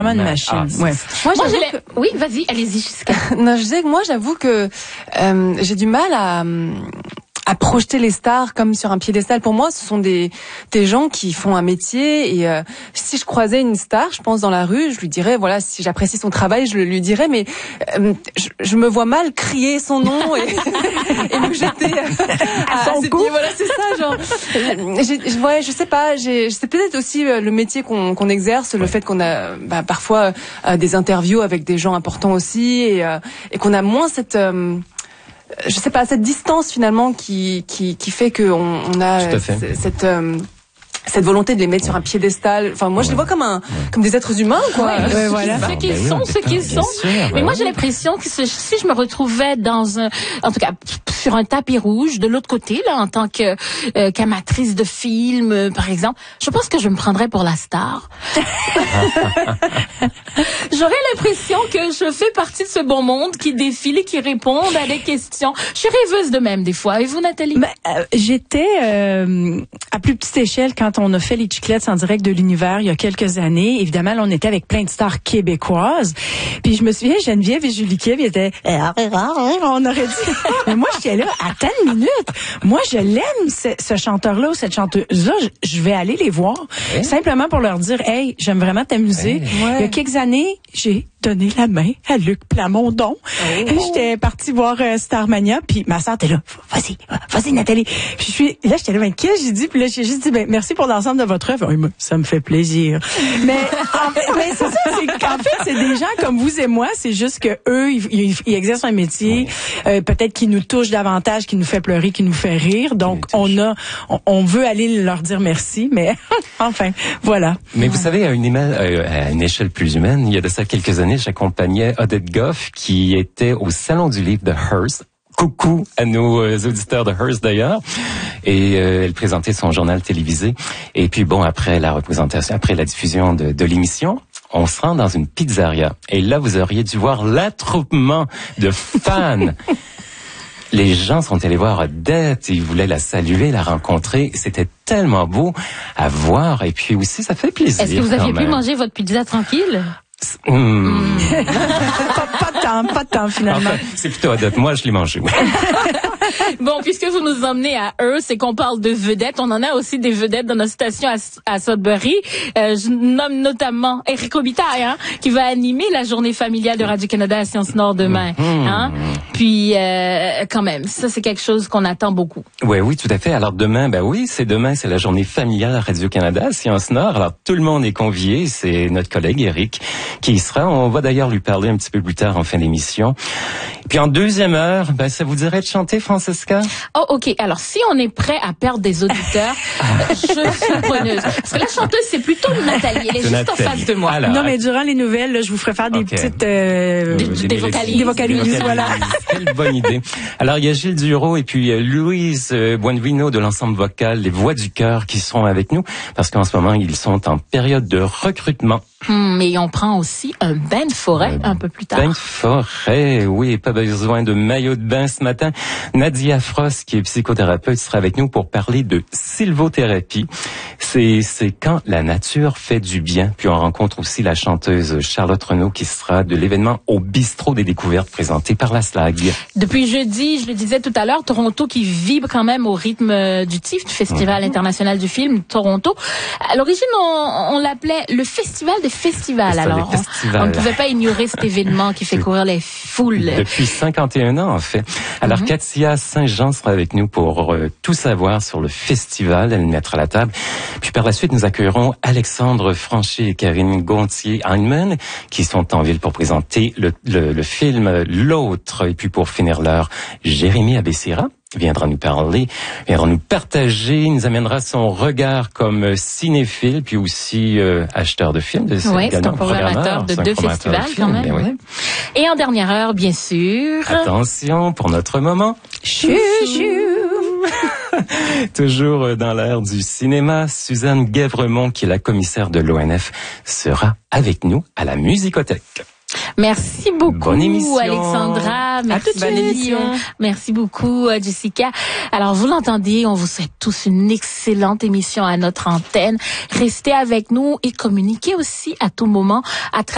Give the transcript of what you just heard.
Vraiment une machine. Ouais. Moi oui, vas-y, allez-y, Jessica. Non, je disais que moi, j'avoue que j'ai du mal à projeter les stars comme sur un piédestal. Pour moi, ce sont des gens qui font un métier et si je croisais une star, je pense dans la rue, je lui dirais voilà, si j'apprécie son travail, je le lui dirais, mais je me vois mal crier son nom et me jeter à son cou. Voilà, c'est ça, genre. Je sais pas, c'est peut-être aussi le métier qu'on exerce, le fait qu'on a parfois des interviews avec des gens importants aussi et qu'on a moins cette je sais pas, cette distance finalement qui fait que on a cette volonté de les mettre sur un piedestal. Enfin, moi, je les vois comme des êtres humains, quoi. Voilà. Ce qu'ils sont. Mais moi, j'ai l'impression que si je me retrouvais en tout cas, sur un tapis rouge, de l'autre côté, là, en tant qu'amatrice de films, par exemple, je pense que je me prendrais pour la star. J'aurais l'impression que je fais partie de ce bon monde qui défile et qui répond à des questions. Je suis rêveuse de même, des fois. Et vous, Nathalie? J'étais à plus petite échelle quand on a fait les Chiclettes en direct de l'univers il y a quelques années. Évidemment, là, on était avec plein de stars québécoises. Puis je me souviens, Geneviève et Julie Kiev étaient... on aurait dit... Mais moi, j'étais là, attends une minute. Moi, je l'aime, ce chanteur-là ou cette chanteuse-là. Je vais aller les voir. Simplement pour leur dire, hey, j'aime vraiment t'amuser. Il y a quelques années, j'ai donné la main à Luc Plamondon. J'étais partie voir Starmania, puis ma sœur était là, vas-y Nathalie. Puis j'étais là, ben qu'est-ce que j'ai dit? Puis là, j'ai juste dit, ben merci pour l'ensemble de votre œuvre. Ça me fait plaisir. mais c'est ça, c'est qu'en fait, c'est des gens comme vous et moi, c'est juste que eux, ils exercent un métier, peut-être qui nous touche davantage, qui nous fait pleurer, qui nous fait rire. Donc, on veut aller leur dire merci, mais enfin, voilà. Mais vous savez, à une échelle plus humaine, il y a de ça quelques années, j'accompagnais Odette Goff, qui était au Salon du livre de Hearst. Coucou à nos auditeurs de Hearst d'ailleurs. Et elle présentait son journal télévisé. Et puis bon, après la diffusion de l'émission, on se rend dans une pizzeria. Et là, vous auriez dû voir l'attroupement de fans. Les gens sont allés voir Odette, ils voulaient la saluer, la rencontrer. C'était tellement beau à voir. Et puis aussi, ça fait plaisir. Est-ce que vous aviez pu manger votre pizza tranquille? Pas de temps finalement. Enfin, c'est plutôt Odette. Moi, je l'ai mangé. Ouais. Bon, puisque vous nous emmenez à eux, c'est qu'on parle de vedettes. On en a aussi des vedettes dans notre station à Sudbury. Je nomme notamment Éric Robitaille, qui va animer la journée familiale de Radio-Canada à Sciences Nord demain. Puis, quand même, ça, c'est quelque chose qu'on attend beaucoup. Oui, tout à fait. Alors demain, c'est la journée familiale à Radio-Canada à Sciences Nord. Alors tout le monde est convié. C'est notre collègue Éric qui y sera. On va d'ailleurs lui parler un petit peu plus tard en fin d'émission. Puis en deuxième heure, ça vous dirait de chanter, Francesca? Oh, OK. Alors, si on est prêt à perdre des auditeurs, je suis preneuse. Parce que la chanteuse, c'est plutôt Nathalie. Elle est juste en face de moi. Alors, non, mais durant les nouvelles, là, je vous ferai faire des petites... des vocalises, voilà. Quelle bonne idée. Alors, il y a Gilles Duro et puis Louise Buonvino de l'ensemble vocal Les Voix du Cœur qui seront avec nous parce qu'en ce moment, ils sont en période de recrutement. Mais on prend aussi un bain de forêt un peu plus tard. Bain de forêt, oui, pas besoin de maillot de bain ce matin. Nadia Frost, qui est psychothérapeute, sera avec nous pour parler de sylvothérapie. C'est quand la nature fait du bien. Puis on rencontre aussi la chanteuse Charlotte Renaud qui sera de l'événement au Bistrot des Découvertes présenté par la SLAG. Depuis jeudi, je le disais tout à l'heure, Toronto qui vibre quand même au rythme du TIFF, du Festival international du film Toronto. À l'origine, on l'appelait le Festival des festivals. Alors, on ne pouvait pas ignorer cet événement qui fait courir les foules. Depuis 51 ans, en fait. Alors, Katia Saint-Jean sera avec nous pour tout savoir sur le festival. Elle nous mettra à la table. Puis par la suite, nous accueillerons Alexandre Franchi et Karine Gontier-Heinemann qui sont en ville pour présenter le film L'Autre. Et puis pour finir l'heure, Jérémy Abessira viendra nous parler, viendra nous partager, nous amènera son regard comme cinéphile, puis aussi acheteur de films. Oui, c'est un programmateur de deux festivals quand même. Oui. Et en dernière heure, bien sûr... Attention pour notre moment. Chou. Toujours dans l'ère du cinéma, Suzanne Guèvremont, qui est la commissaire de l'ONF, sera avec nous à la Musicothèque. Merci beaucoup, bonne émission. Alexandra. Merci. Merci beaucoup, Jessica. Alors, vous l'entendez, on vous souhaite tous une excellente émission à notre antenne. Restez avec nous et communiquez aussi à tout moment à travers